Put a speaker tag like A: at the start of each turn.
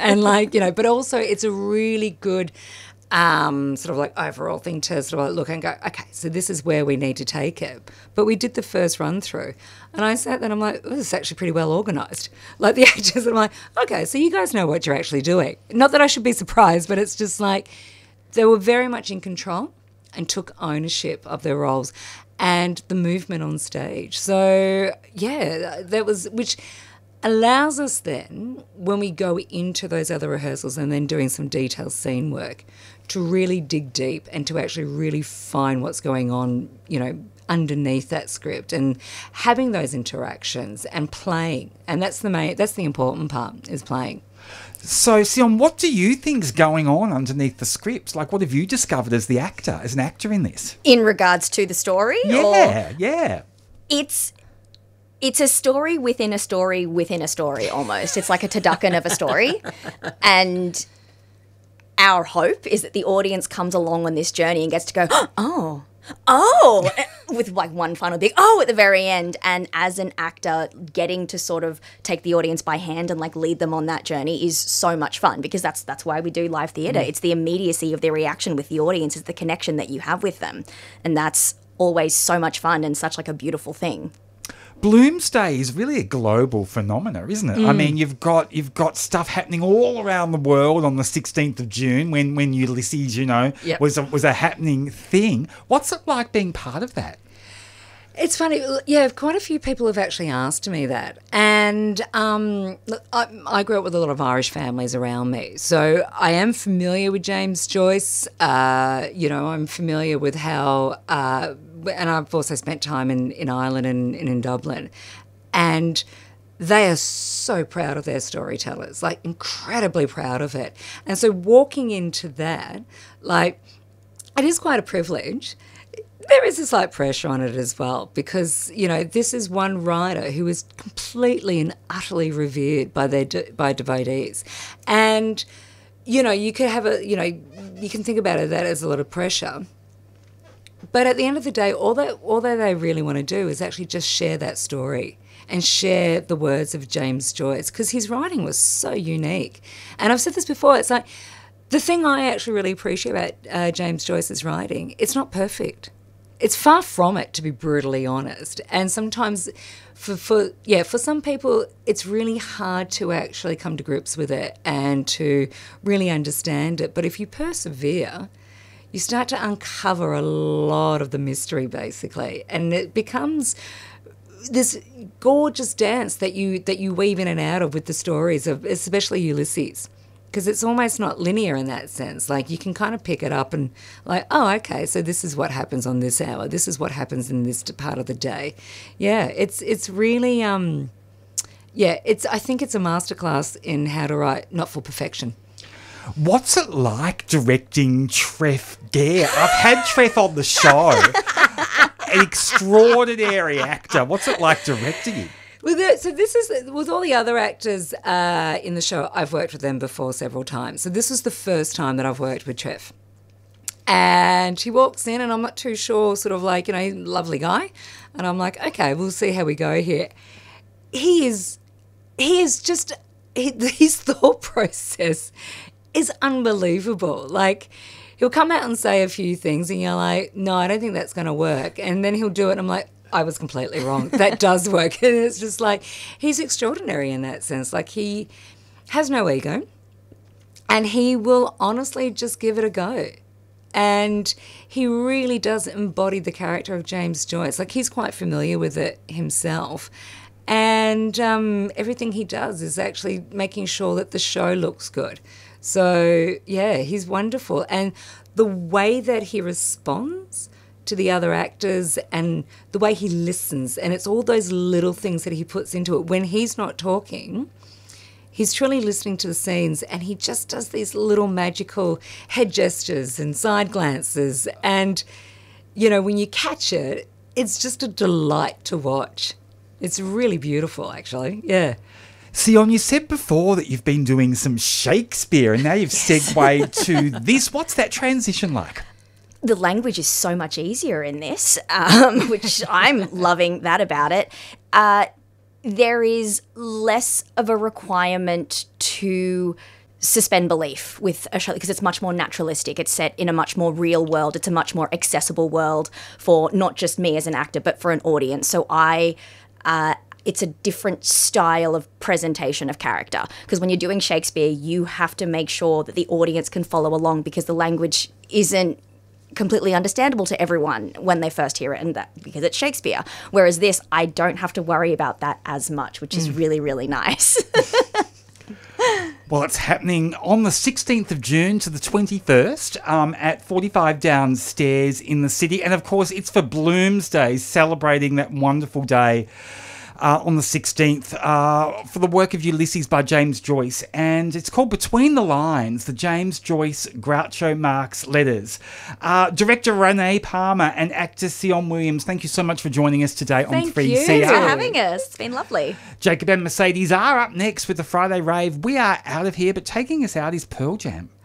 A: And but also it's a really good sort of like overall thing to sort of like look and go, okay, so this is where we need to take it. But we did the first run through and I sat there and I'm like, oh, this is actually pretty well organised. Like the actors, I'm like, okay, so you guys know what you're actually doing. Not that I should be surprised, but it's just like they were very much in control and took ownership of their roles and the movement on stage. So, yeah, which allows us then, when we go into those other rehearsals and then doing some detailed scene work, to really dig deep and to actually really find what's going on, underneath that script and having those interactions and playing. And that's the important part, is playing.
B: So, Sion, what do you think's going on underneath the script? Like, what have you discovered as an actor in this?
C: In regards to the story?
B: Yeah.
C: It's a story within a story within a story almost. It's like a turducken of a story. And our hope is that the audience comes along on this journey and gets to go, oh, with like one final big at the very end. And as an actor, getting to sort of take the audience by hand and like lead them on that journey is so much fun, because that's why we do live theatre. It's the immediacy of the reaction with the audience, it's the connection that you have with them. And that's always so much fun and such like a beautiful thing.
B: Bloomsday is really a global phenomena, isn't it? I mean, you've got stuff happening all around the world on the 16th of June when Ulysses, was a happening thing. What's it like being part of that?
A: It's funny. Yeah, quite a few people have actually asked me that. And look, I grew up with a lot of Irish families around me. So I am familiar with James Joyce. I'm familiar with how... and I've also spent time in Ireland and in Dublin. And they are so proud of their storytellers, like incredibly proud of it. And so walking into that, like, it is quite a privilege. There is a slight pressure on it as well, because, this is one writer who is completely and utterly revered by devotees. And, you could have you can think about it that as a lot of pressure. But at the end of the day, all that they really want to do is actually just share that story and share the words of James Joyce, because his writing was so unique. And I've said this before, it's like, the thing I actually really appreciate about James Joyce's writing, it's not perfect. It's far from it, to be brutally honest. And sometimes for some people, it's really hard to actually come to grips with it and to really understand it. But if you persevere, you start to uncover a lot of the mystery, basically, and it becomes this gorgeous dance that you weave in and out of with the stories of, especially Ulysses, because it's almost not linear in that sense. Like, you can kind of pick it up and like, oh, okay, so this is what happens on this hour. This is what happens in this part of the day. Yeah, it's really I think it's a masterclass in how to write, not for perfection.
B: What's it like directing Treff Gare? I've had Treff on the show. An extraordinary actor. What's it like directing him?
A: So this is, with all the other actors in the show, I've worked with them before several times. So this was the first time that I've worked with Treff. And he walks in and I'm not too sure, sort of like, lovely guy. And I'm like, okay, we'll see how we go here. His thought process is unbelievable. Like, he'll come out and say a few things and you're like, no, I don't think that's going to work. And then he'll do it and I'm like, I was completely wrong. That does work. And it's just like, he's extraordinary in that sense. Like, he has no ego and he will honestly just give it a go. And he really does embody the character of James Joyce. Like, he's quite familiar with it himself. And everything he does is actually making sure that the show looks good. So, yeah, he's wonderful. And the way that he responds to the other actors and the way he listens, and it's all those little things that he puts into it. When he's not talking, he's truly listening to the scenes and he just does these little magical head gestures and side glances. And, when you catch it, it's just a delight to watch. It's really beautiful, actually. Yeah.
B: Sion, you said before that you've been doing some Shakespeare and now you've segued to this. What's that transition like?
C: The language is so much easier in this, which I'm loving that about it. There is less of a requirement to suspend belief with a show because it's much more naturalistic. It's set in a much more real world. It's a much more accessible world for not just me as an actor, but for an audience. So it's a different style of presentation of character, because when you're doing Shakespeare, you have to make sure that the audience can follow along, because the language isn't completely understandable to everyone when they first hear it, and that because it's Shakespeare. Whereas this, I don't have to worry about that as much, which is really, really nice.
B: Well, it's happening on the 16th of June to the 21st at 45 Downstairs in the city. And, of course, it's for Bloomsday, celebrating that wonderful day on the 16th for the work of Ulysses by James Joyce. And it's called Between the Lines, the James Joyce Groucho Marx Letters. Director Renee Palmer and actor Sion Williams, thank you so much for joining us today on 3CR.
C: Thank you for having us. It's been lovely.
B: Jacob and Mercedes are up next with the Friday Rave. We are out of here, but taking us out is Pearl Jam.